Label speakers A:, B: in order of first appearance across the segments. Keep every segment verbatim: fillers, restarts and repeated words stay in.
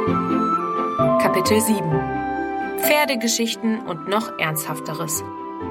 A: Kapitel sieben. Pferdegeschichten und noch Ernsthafteres.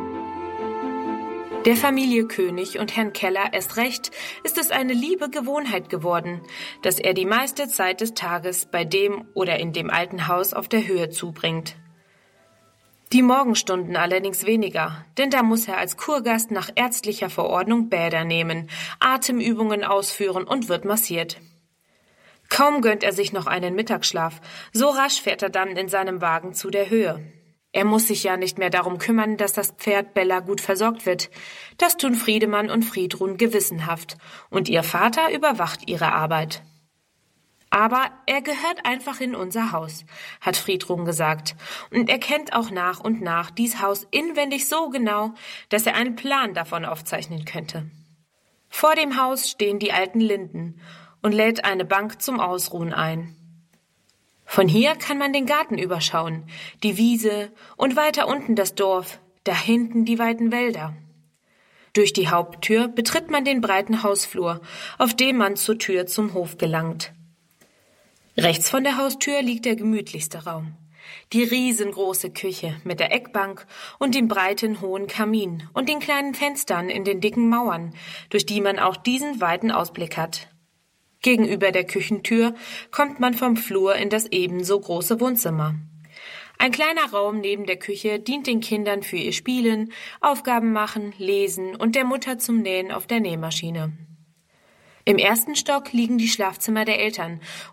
A: Der Familie König und Herrn Keller erst recht ist es eine liebe Gewohnheit geworden, dass er die meiste Zeit des Tages bei dem oder in dem alten Haus auf der Höhe zubringt. Die Morgenstunden allerdings weniger, denn da muss er als Kurgast nach ärztlicher Verordnung Bäder nehmen, Atemübungen ausführen und wird massiert. Kaum gönnt er sich noch einen Mittagsschlaf, so rasch fährt er dann in seinem Wagen zu der Höhe. Er muss sich ja nicht mehr darum kümmern, dass das Pferd Bella gut versorgt wird. Das tun Friedemann und Friedrun gewissenhaft, und ihr Vater überwacht ihre Arbeit. Aber er gehört einfach in unser Haus, hat Friedrun gesagt, und er kennt auch nach und nach dies Haus inwendig so genau, dass er einen Plan davon aufzeichnen könnte. Vor dem Haus stehen die alten Linden und lädt eine Bank zum Ausruhen ein. Von hier kann man den Garten überschauen, die Wiese und weiter unten das Dorf, da hinten die weiten Wälder. Durch die Haupttür betritt man den breiten Hausflur, auf dem man zur Tür zum Hof gelangt. Rechts von der Haustür liegt der gemütlichste Raum. Die riesengroße Küche mit der Eckbank und dem breiten, hohen Kamin und den kleinen Fenstern in den dicken Mauern, durch die man auch diesen weiten Ausblick hat. Gegenüber der Küchentür kommt man vom Flur in das ebenso große Wohnzimmer. Ein kleiner Raum neben der Küche dient den Kindern für ihr Spielen, Aufgaben machen, Lesen und der Mutter zum Nähen auf der Nähmaschine. Im ersten Stock liegen die Schlafzimmer der Eltern